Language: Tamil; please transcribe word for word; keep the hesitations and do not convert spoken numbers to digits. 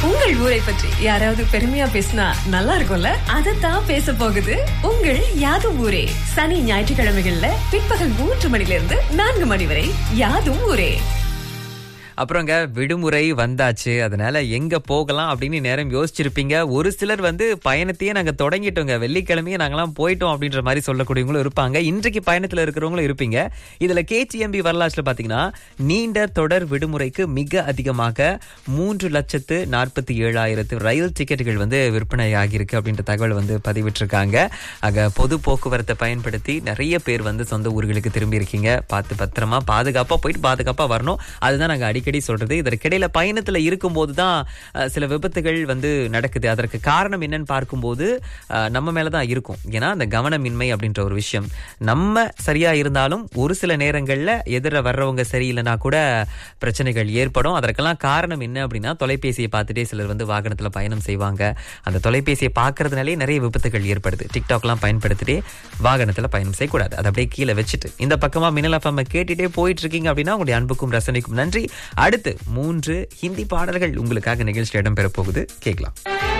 உங்கள் ஊரை பற்றி யாராவது பெருமையா பேசினா நல்லா இருக்கும்ல? அதைத்தான் பேச போகுது உங்கள் யாதும் ஊரே. சனி ஞாயிற்றுக்கிழமைகள்ல பிற்பகல் மூன்று மணில இருந்து நான்கு மணி வரை யாதும் ஊரே. அப்புறங்க விடுமுறை வந்தாச்சு, அதனால எங்க போகலாம் அப்படின்னு நேரம் யோசிச்சிருப்பீங்க. ஒரு சிலர் வந்து பயணத்தையே நாங்க தொடங்கிட்டோங்க, வெள்ளிக்கிழமையே நாங்கெல்லாம் போயிட்டோம் அப்படின்ற மாதிரி சொல்லக்கூடியவங்களும் இருப்பாங்க. இன்றைக்கு பயணத்துல இருக்கிறவங்களும் இருப்பீங்க. இதுல கேடிஎம்பி வரலாற்றுல பாத்தீங்கன்னா நீண்ட தொடர் விடுமுறைக்கு மிக அதிகமாக மூன்று லட்சத்து நாற்பத்தி ஏழாயிரத்து ரயில் டிக்கெட்டுகள் வந்து விற்பனை ஆகியிருக்கு அப்படின்ற தகவல் வந்து பதிவிட்டிருக்காங்க. ஆக பொது போக்குவரத்தை பயன்படுத்தி நிறைய பேர் வந்து சொந்த ஊர்களுக்கு திரும்பி இருக்கீங்க. பார்த்து பத்திரமா பாதுகாப்பா போயிட்டு பாதுகாப்பா வரணும். அதுதான் நாங்க அடிக்கடி சொல்றது. இதற்கிடையில பயணத்துல இருக்கும் போதுதான் சில விபத்துகள் வந்து நடக்குது. அதற்கு காரணம் என்னன்னு பார்க்கும்போது நம்ம மேலதான் இருக்கும். ஏன்னா அந்த கவனமின்மை அப்படின்ற ஒரு விஷயம் நம்ம சரியா இருந்தாலும் ஒரு சில நேரங்கள்ல எதிர வர்றவங்க சரியில்லைன்னா கூட பிரச்சனைகள் ஏற்படும். அதற்கெல்லாம் காரணம் என்ன அப்படின்னா தொலைபேசியை பார்த்துட்டே சிலர் வந்து வாகனத்துல பயணம் செய்வாங்க. அந்த தொலைபேசியை பார்க்கறதுனாலே நிறைய விபத்துகள் ஏற்படுது. டிக்டாக் எல்லாம் பயன்படுத்திட்டே வாகனத்துல பயணம் செய்யக்கூடாது. அதை அப்படியே கீழே வச்சுட்டு இந்த பக்கமா மின்னல் எஃப்எம் கேட்டுட்டே போயிட்டு இருக்கீங்க அப்படின்னா உங்களுடைய அன்புக்கும் ரசனைக்கும் நன்றி. அடுத்து மூன்று ஹிந்தி பாடல்கள் உங்களுக்காக நிகழ்ச்சியில் இடம்பெற போகுது, கேட்கலாம்.